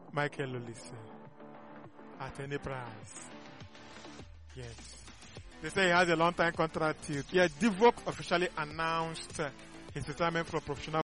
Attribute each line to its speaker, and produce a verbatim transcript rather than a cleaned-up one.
Speaker 1: Michael Olise at any price. Yes. They say he has a long time contract till. Yeah, Divock officially announced his retirement from professional